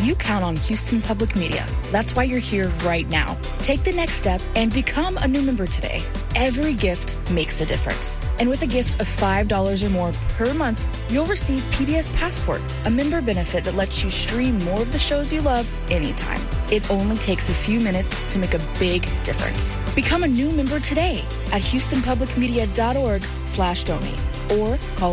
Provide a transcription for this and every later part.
You count on Houston Public Media. That's why you're here right now. Take the next step and become a new member today. Every gift makes a difference. And with a gift of $5 or more per month, you'll receive PBS Passport, a member benefit that lets you stream more of the shows you love anytime. It only takes a few minutes to make a big difference. Become a new member today at HoustonPublicMedia.org/donate or call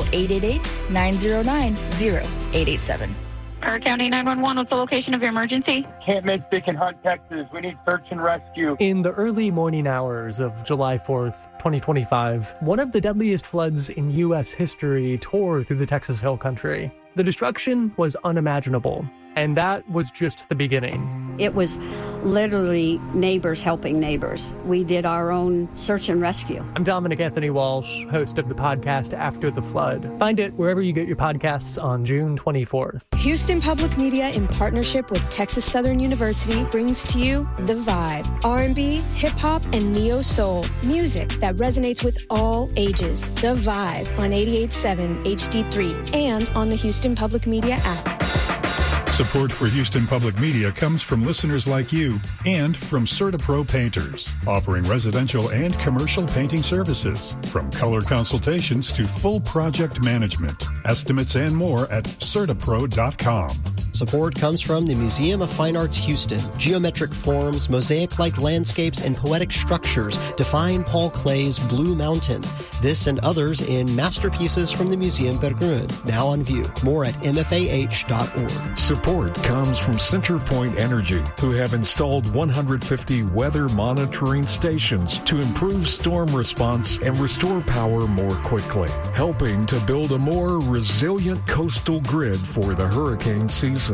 888-909-0887. Our County 911, what's the location of your emergency? Can't make Beacon Hunt, Texas. We need search and rescue. In the early morning hours of July 4th, 2025, one of the deadliest floods in U.S. history tore through the Texas Hill Country. The destruction was unimaginable, and that was just the beginning. It was literally neighbors helping neighbors. We did our own search and rescue. I'm Dominic Anthony Walsh, host of the podcast After the Flood. Find it wherever you get your podcasts on June 24th. Houston Public Media, in partnership with Texas Southern University, brings to you The Vibe. R&B, hip-hop, and neo-soul. Music that resonates with all ages. The Vibe on 88.7 HD3 and on the Houston Public Media app. Support for Houston Public Media comes from listeners like you and from CertaPro Painters, offering residential and commercial painting services, from color consultations to full project management, estimates and more at CertaPro.com. Support comes from the Museum of Fine Arts Houston. Geometric forms, mosaic-like landscapes, and poetic structures define Paul Clay's Blue Mountain. This and others in Masterpieces from the Museum Bergrun, now on view. More at mfah.org. Support comes from CenterPoint Energy, who have installed 150 weather monitoring stations to improve storm response and restore power more quickly, helping to build a more resilient coastal grid for the hurricane season.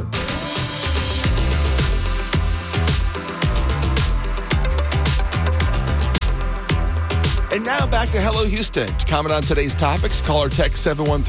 And now back to Hello Houston. To comment on today's topics, call or text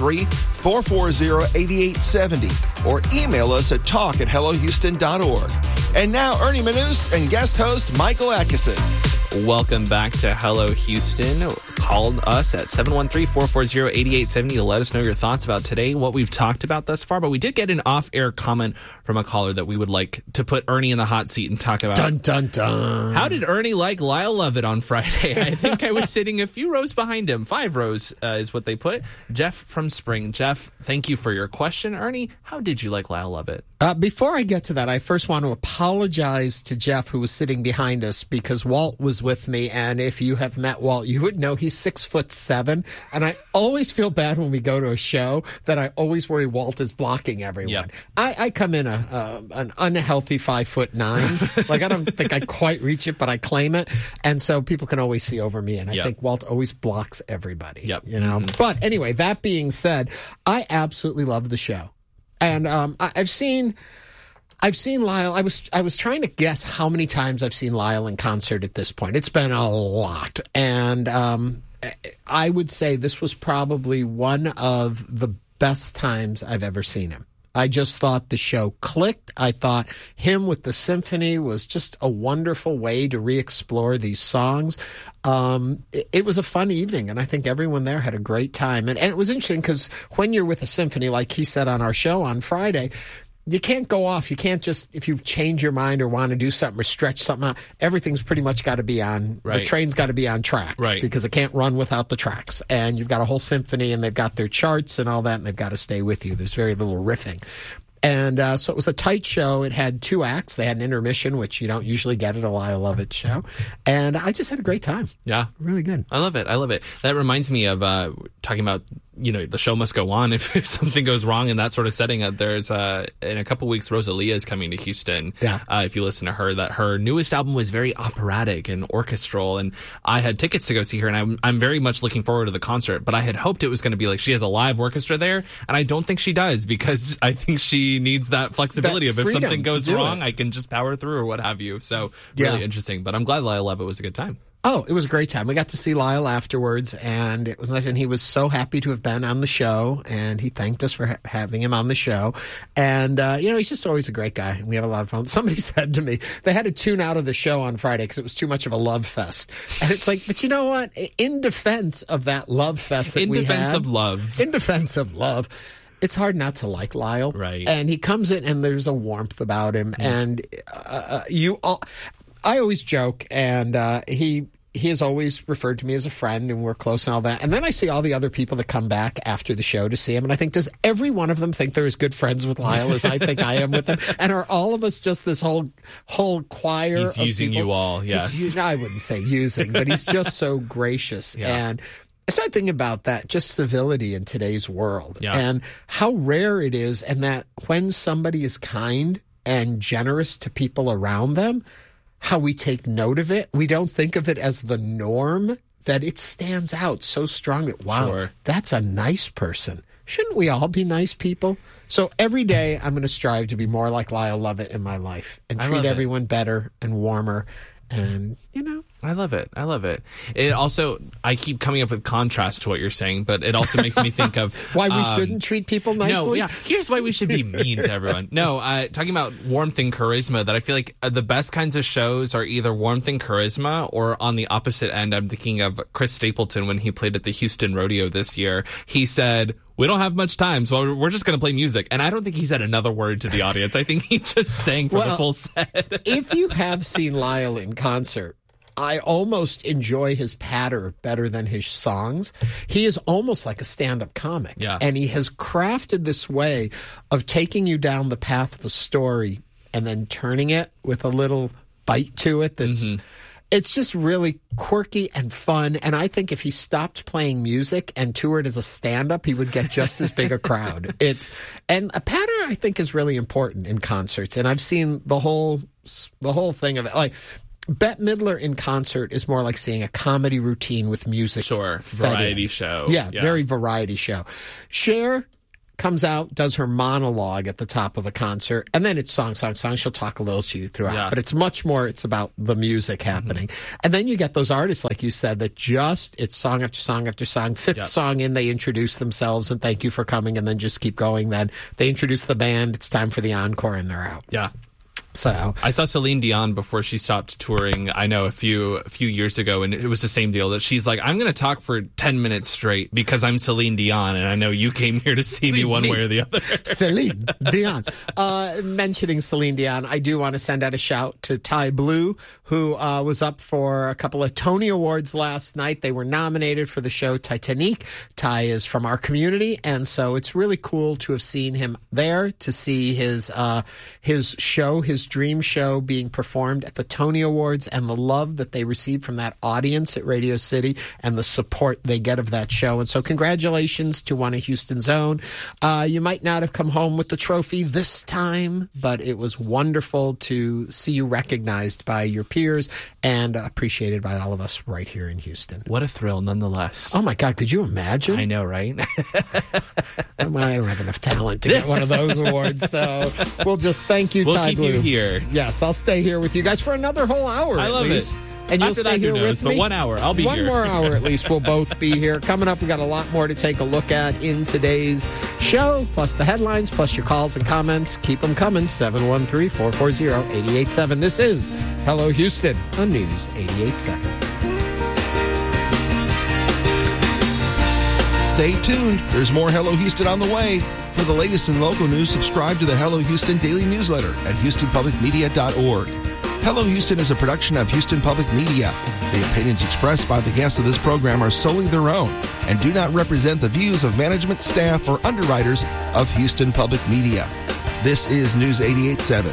713-440-8870 or email us at talk@hellohouston.org. And now Ernie Manous and guest host Michael Atkinson. Welcome back to Hello Houston. Call us at 713-440-8870 to let us know your thoughts about today, what we've talked about thus far. But we did get an off-air comment from a caller that we would like to put Ernie in the hot seat and talk about. Dun, dun, dun. How did Ernie like Lyle Lovett on Friday? I think I was sitting a few rows behind him. 5 rows is what they put. Jeff from Spring. Jeff, thank you for your question. Ernie, how did you like Lyle Lovett? Before I get to that, I first want to apologize to Jeff, who was sitting behind us, because Walt was with me. And if you have met Walt, you would know he's 6'7", and I always feel bad when we go to a show that I always worry Walt is blocking everyone. Yep. I come in an unhealthy 5'9". Like, I don't think I quite reach it, but I claim it, and so people can always see over me. And I think Walt always blocks everybody. Yep. You know. Mm-hmm. But anyway, that being said, I absolutely love the show, and I've seen Lyle. I was trying to guess how many times I've seen Lyle in concert at this point. It's been a lot. And I would say this was probably one of the best times I've ever seen him. I just thought the show clicked. I thought him with the symphony was just a wonderful way to re-explore these songs. It was a fun evening, and I think everyone there had a great time. And it was interesting because when you're with a symphony, like he said on our show on Friday, you can't go off. You can't just, if you change your mind or want to do something or stretch something out, everything's pretty much got to be on, the train's got to be on track. Right. Because it can't run without the tracks. And you've got a whole symphony, and they've got their charts and all that, and they've got to stay with you. There's very little riffing. And so it was a tight show. It had 2 acts. They had an intermission, which you don't usually get at a Lyle Lovett show. And I just had a great time. Yeah. Really good. I love it. That reminds me of talking about, the show must go on if something goes wrong in that sort of setting. There's in a couple weeks, Rosalia is coming to Houston. Yeah. If you listen to her, that her newest album was very operatic and orchestral, and I had tickets to go see her, and I'm very much looking forward to the concert. But I had hoped it was going to be like she has a live orchestra there, and I don't think she does, because I think she needs that flexibility of if something goes wrong, I can just power through or what have you. So really interesting. But I'm glad Lyle Lovett was a good time. Oh, it was a great time. We got to see Lyle afterwards, and it was nice. And he was so happy to have been on the show, and he thanked us for having him on the show. And, he's just always a great guy. We have a lot of fun. Somebody said to me, they had to tune out of the show on Friday because it was too much of a love fest. And it's like, but you know what? In defense of that love fest that we had. In defense of love. it's hard not to like Lyle. Right. And he comes in and there's a warmth about him. And I always joke, and he has always referred to me as a friend, and we're close and all that. And then I see all the other people that come back after the show to see him, and I think, does every one of them think they're as good friends with Lyle as I think I am with him? And are all of us just this whole choir He's of using people? you all, yes. I wouldn't say using, but he's just so gracious. Yeah. And I started thinking about that, just civility in today's world, Yeah. and how rare it is, and that when somebody is kind and generous to people around them, how we take note of it. We don't think of it as the norm, that it stands out so strong that, wow, Sure. that's a nice person. Shouldn't we all be nice people? So every day I'm going to strive to be more like Lyle Lovett in my life and I treat love it. everyone better and warmer. And, I love it. I love it. It also, I keep coming up with contrast to what you're saying, but it also makes me think of why we shouldn't treat people nicely. No, yeah. Here's why we should be mean to everyone. No, talking about warmth and charisma, that I feel like the best kinds of shows are either warmth and charisma, or on the opposite end, I'm thinking of Chris Stapleton when he played at the Houston Rodeo this year. He said, "We don't have much time, so we're just going to play music." And I don't think he said another word to the audience. I think he just sang for the full set. If you have seen Lyle in concert, I almost enjoy his patter better than his songs. He is almost like a stand-up comic. Yeah. And he has crafted this way of taking you down the path of a story and then turning it with a little bite to it that's... It's just really quirky and fun. And I think if he stopped playing music and toured as a stand-up, he would get just as big a crowd. And a pattern, I think, is really important in concerts. And I've seen the whole thing of it. Like, Bette Midler in concert is more like seeing a comedy routine with music. Sure. fed Variety in. show. Yeah, very variety show. Cher comes out, does her monologue at the top of a concert, and then it's song. She'll talk a little to you throughout, Yeah. but it's much more, it's about the music happening. And then you get those artists, like you said, that it's song after song after song. Fifth song in, they introduce themselves and thank you for coming, and then just keep going. Then they introduce the band, it's time for the encore, and they're out. Yeah. So I saw Celine Dion before she stopped touring, I know, a few years ago, and it was the same deal, that she's like, I'm going to talk for 10 minutes straight because I'm Celine Dion, and I know you came here to see me one way or the other. Celine Dion. Mentioning Celine Dion, I do want to send out a shout to Ty Blue, who was up for a couple of Tony Awards last night. They were nominated for the show Titanic. Ty is from our community, and so it's really cool to have seen him there, to see his show, his dream show being performed at the Tony Awards, and the love that they receive from that audience at Radio City and the support they get of that show. And so congratulations to one of Houston's own. You might not have come home with the trophy this time, but it was wonderful to see you recognized by your peers and appreciated by all of us right here in Houston. What a thrill, nonetheless. Oh my God, could you imagine? I know, right? I don't have enough talent to get one of those awards, so we'll just thank you, We'll Ty keep Blue. you here. Yes, I'll stay here with you guys for another whole hour. I at love least. it. And you'll After stay that, here who knows, with but me. 1 hour, I'll be One here. more hour at least, we'll both be here. Coming up, we got a lot more to take a look at in today's show, plus the headlines, plus your calls and comments. Keep them coming, 713-440-887. This is Hello Houston on News 88.7. Stay tuned. There's more Hello Houston on the way. For the latest in local news, subscribe to the Hello Houston daily newsletter at HoustonPublicMedia.org. Hello Houston is a production of Houston Public Media. The opinions expressed by the guests of this program are solely their own and do not represent the views of management, staff, or underwriters of Houston Public Media. This is News 88.7.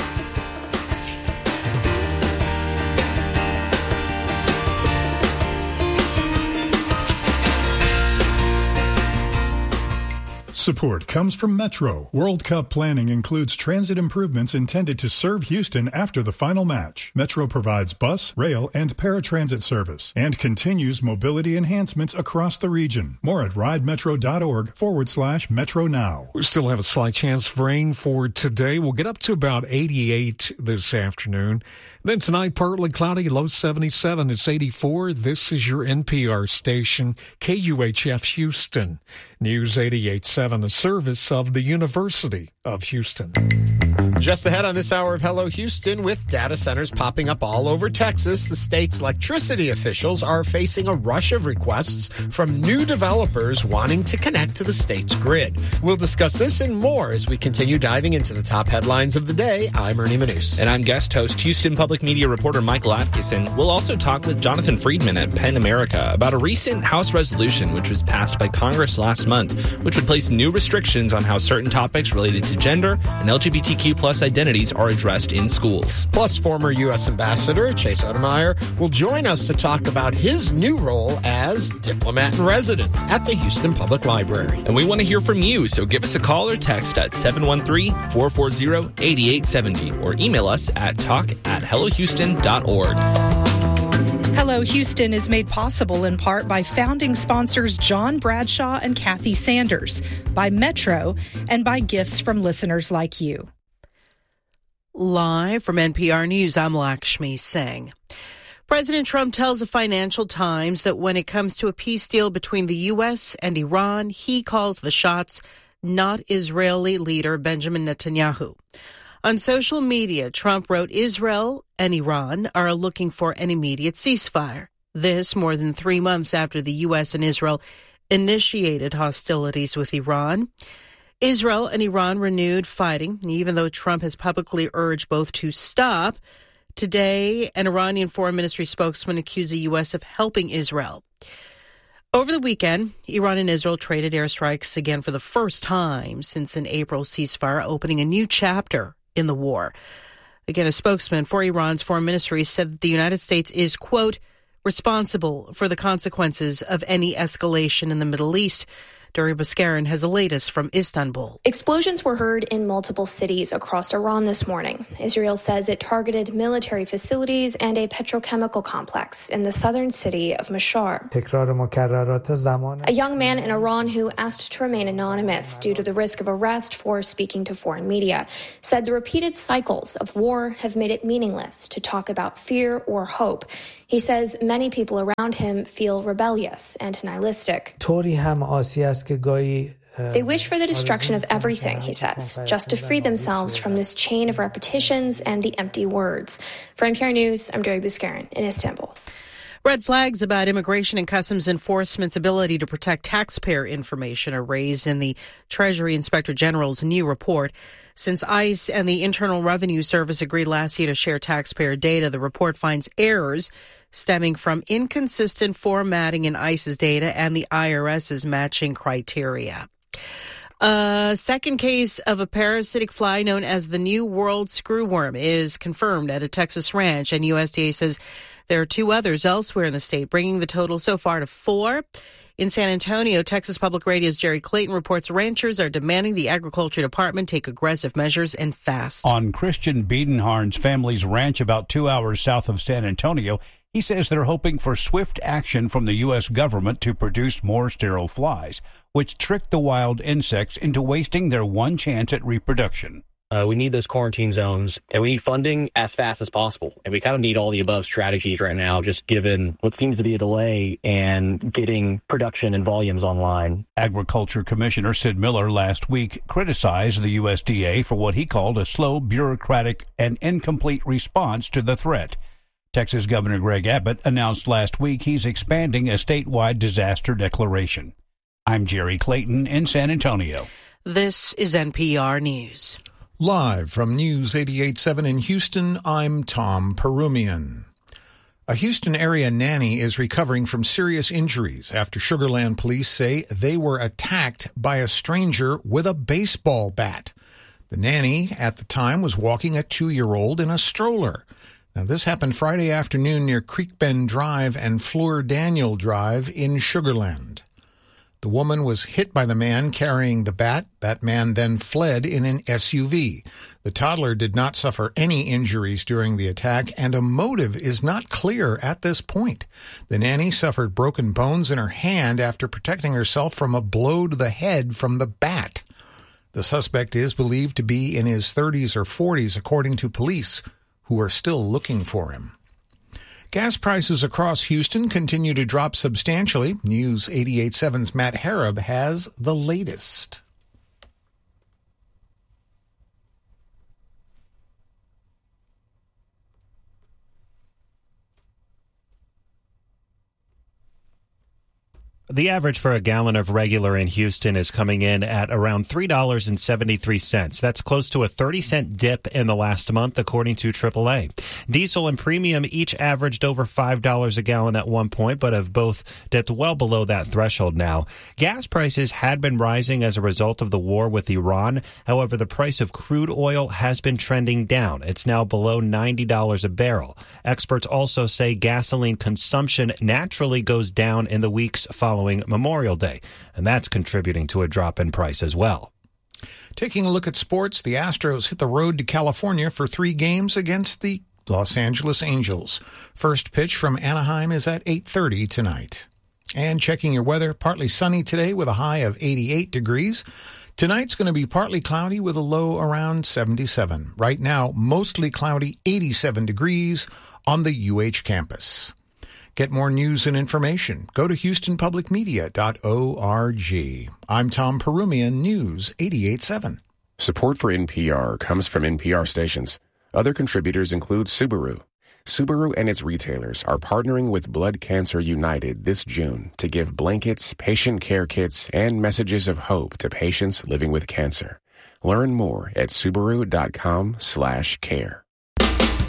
Support comes from Metro. World Cup planning includes transit improvements intended to serve Houston after the final match. Metro provides bus, rail, and paratransit service and continues mobility enhancements across the region. More at ridemetro.org/Metro Now. We still have a slight chance of rain for today. We'll get up to about 88 this afternoon. Then tonight, partly cloudy, low 77. It's 84. This is your NPR station, KUHF Houston. News 88.7, a service of the University of Houston. Just ahead on this hour of Hello Houston, with data centers popping up all over Texas, the state's electricity officials are facing a rush of requests from new developers wanting to connect to the state's grid. We'll discuss this and more as we continue diving into the top headlines of the day. I'm Ernie Manous. And I'm guest host, Houston Public Media reporter Michael Atkinson. We'll also talk with Jonathan Friedman at PEN America about a recent House resolution which was passed by Congress last month, which would place new restrictions on how certain topics related to gender and LGBTQ plus identities are addressed in schools. Plus, former U.S. Ambassador Chase Otermeyer will join us to talk about his new role as diplomat in residence at the Houston Public Library. And we want to hear from you, so give us a call or text at 713-440-8870 or email us at talk@hellohouston.org. Hello Houston is made possible in part by founding sponsors John Bradshaw and Kathy Sanders, by Metro, and by gifts from listeners like you. Live from NPR News, I'm Lakshmi Singh. President Trump tells the Financial Times that when it comes to a peace deal between the U.S. and Iran, he calls the shots, not Israeli leader Benjamin Netanyahu. On social media, Trump wrote Israel and Iran are looking for an immediate ceasefire. This more than 3 months after the U.S. and Israel initiated hostilities with Iran. Israel and Iran renewed fighting, even though Trump has publicly urged both to stop. Today, an Iranian foreign ministry spokesman accused the U.S. of helping Israel. Over the weekend, Iran and Israel traded airstrikes again for the first time since an April ceasefire, opening a new chapter in the war. Again, a spokesman for Iran's foreign ministry said that the United States is, quote, responsible for the consequences of any escalation in the Middle East. Duri Baskarin has the latest from Istanbul. Explosions were heard in multiple cities across Iran this morning. Israel says it targeted military facilities and a petrochemical complex in the southern city of Mashhar. A young man in Iran who asked to remain anonymous due to the risk of arrest for speaking to foreign media said the repeated cycles of war have made it meaningless to talk about fear or hope. He says many people around him feel rebellious and nihilistic. They wish for the destruction of everything, he says, just to free themselves from this chain of repetitions and the empty words. For NPR News, I'm Duri Baskarin in Istanbul. Red flags about Immigration and Customs Enforcement's ability to protect taxpayer information are raised in the Treasury Inspector General's new report. Since ICE and the Internal Revenue Service agreed last year to share taxpayer data, the report finds errors stemming from inconsistent formatting in ICE's data and the IRS's matching criteria. A second case of a parasitic fly known as the New World screwworm is confirmed at a Texas ranch, and USDA says there are 2 others elsewhere in the state, bringing the total so far to 4. In San Antonio, Texas Public Radio's Jerry Clayton reports ranchers are demanding the Agriculture Department take aggressive measures and fast. On Christian Biedenharn's family's ranch about 2 hours south of San Antonio, he says they're hoping for swift action from the U.S. government to produce more sterile flies, which trick the wild insects into wasting their one chance at reproduction. We need those quarantine zones, and we need funding as fast as possible. And we kind of need all the above strategies right now, just given what seems to be a delay and getting production and volumes online. Agriculture Commissioner Sid Miller last week criticized the USDA for what he called a slow, bureaucratic, and incomplete response to the threat. Texas Governor Greg Abbott announced last week he's expanding a statewide disaster declaration. I'm Jerry Clayton in San Antonio. This is NPR News. Live from News 88.7 in Houston, I'm Tom Perumian. A Houston area nanny is recovering from serious injuries after Sugar Land police say they were attacked by a stranger with a baseball bat. The nanny at the time was walking a 2-year-old in a stroller. Now, this happened Friday afternoon near Creek Bend Drive and Fleur Daniel Drive in Sugar Land. The woman was hit by the man carrying the bat. That man then fled in an SUV. The toddler did not suffer any injuries during the attack, and a motive is not clear at this point. The nanny suffered broken bones in her hand after protecting herself from a blow to the head from the bat. The suspect is believed to be in his 30s or 40s, according to police, who are still looking for him. Gas prices across Houston continue to drop substantially. News 88.7's Matt Harab has the latest. The average for a gallon of regular in Houston is coming in at around $3.73. That's close to a 30-cent dip in the last month, according to AAA. Diesel and premium each averaged over $5 a gallon at one point, but have both dipped well below that threshold now. Gas prices had been rising as a result of the war with Iran. However, the price of crude oil has been trending down. It's now below $90 a barrel. Experts also say gasoline consumption naturally goes down in the weeks following Memorial Day, and that's contributing to a drop in price as well. Taking a look at sports, the Astros hit the road to California for 3 games against the Los Angeles Angels. First pitch from Anaheim is at 8:30 tonight. And checking your weather, partly sunny today with a high of 88 degrees. Tonight's going to be partly cloudy with a low around 77. Right now, mostly cloudy, 87 degrees on the UH campus. Get more news and information. Go to HoustonPublicMedia.org. I'm Tom Perumian, News 88.7. Support for NPR comes from NPR stations. Other contributors include Subaru. Subaru and its retailers are partnering with Blood Cancer United this June to give blankets, patient care kits, and messages of hope to patients living with cancer. Learn more at Subaru.com/care.